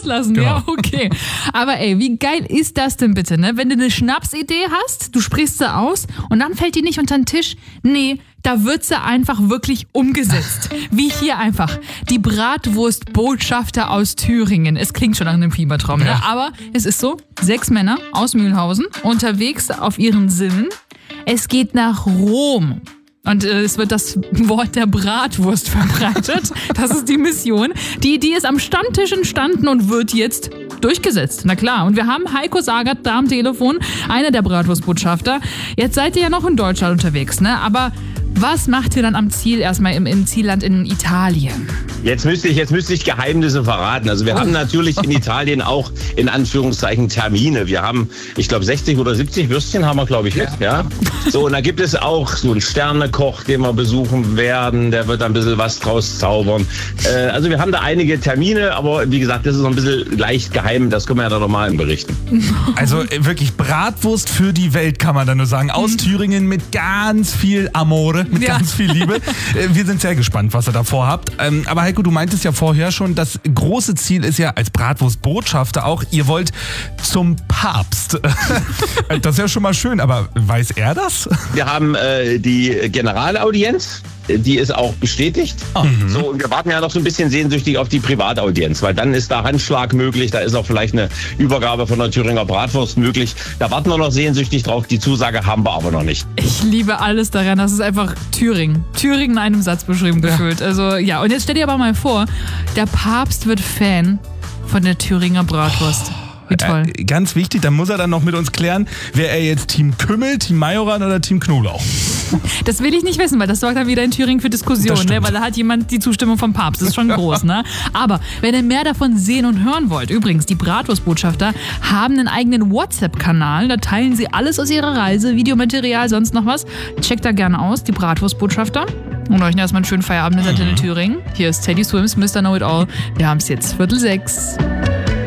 rauslassen. Genau. Ja, okay. Aber ey, wie geil ist das denn bitte, ne? Wenn du eine Schnapsidee hast, du sprichst sie aus und dann fällt die nicht unter den Tisch. Nee, da wird sie einfach wirklich umgesetzt. Wie hier einfach. Die Bratwurstbotschafter aus Thüringen. Es klingt schon nach einem Fiebertraum, ne? Aber es ist so, 6 Männer aus Mühlhausen unterwegs auf ihren Sinnen. Es geht nach Rom. Und es wird das Wort der Bratwurst verbreitet. Das ist die Mission. Die Idee ist am Stammtisch entstanden und wird jetzt durchgesetzt. Na klar. Und wir haben Heiko Sagert da am Telefon, einer der Bratwurstbotschafter. Jetzt seid ihr ja noch in Deutschland unterwegs, ne? Aber was macht ihr dann am Ziel erstmal im Zielland in Italien? Jetzt müsste ich Geheimnisse verraten. Also wir haben natürlich in Italien auch in Anführungszeichen Termine. Wir haben, ich glaube 60 oder 70 Würstchen haben wir, glaube ich, mit. Ja. So, und da gibt es auch so einen Sternekoch, den wir besuchen werden. Der wird ein bisschen was draus zaubern. Also wir haben da einige Termine, aber wie gesagt, das ist noch ein bisschen leicht geheim. Das können wir ja dann nochmal berichten. Also wirklich Bratwurst für die Welt, kann man da nur sagen. Aus Thüringen mit ganz viel Amore, mit ganz viel Liebe. Wir sind sehr gespannt, was ihr da vorhabt. Aber Heiko, du meintest ja vorher schon, das große Ziel ist ja als Bratwurstbotschafter auch, ihr wollt zum Papst. Das ist ja schon mal schön, aber weiß er das? Wir haben die Generalaudienz. Die ist auch bestätigt. So, und wir warten ja noch so ein bisschen sehnsüchtig auf die Privataudienz, weil dann ist da Handschlag möglich, da ist auch vielleicht eine Übergabe von der Thüringer Bratwurst möglich. Da warten wir noch sehnsüchtig drauf. Die Zusage haben wir aber noch nicht. Ich liebe alles daran. Das ist einfach Thüringen. Thüringen in einem Satz beschrieben gefühlt. Also ja, und jetzt stell dir aber mal vor, der Papst wird Fan von der Thüringer Bratwurst. Wie toll. Ganz wichtig, da muss er dann noch mit uns klären, wäre er jetzt Team Kümmel, Team Majoran oder Team Knoblauch? Das will ich nicht wissen, weil das sorgt dann wieder in Thüringen für Diskussionen, ne? Weil da hat jemand die Zustimmung vom Papst. Das ist schon groß, ne? Aber wenn ihr mehr davon sehen und hören wollt, übrigens, die Bratwurstbotschafter haben einen eigenen WhatsApp-Kanal, da teilen sie alles aus ihrer Reise, Videomaterial, sonst noch was. Checkt da gerne aus, die Bratwurstbotschafter. Und euch erstmal einen schönen Feierabend in Thüringen. Hier ist Teddy Swims, Mr. Know It All. Wir haben es jetzt 5:45.